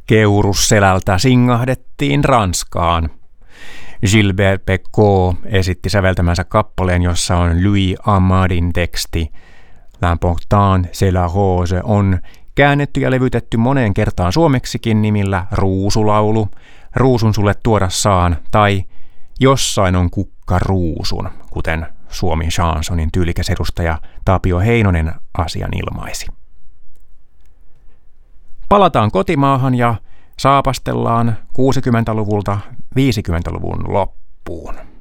Keurusselältä singahdettiin Ranskaan. Gilbert Bécaud esitti säveltämänsä kappaleen, jossa on Louis Amadin teksti. L'important c'est la rose on käännetty ja levytetty moneen kertaan suomeksikin nimillä Ruusulaulu, Ruusun sulle tuoda saan tai Jossain on kukka ruusun, kuten Suomi chansonin tyylikäs edustaja Tapio Heinonen asian ilmaisi. Palataan kotimaahan ja saapastellaan 60-luvulta 50-luvun loppuun.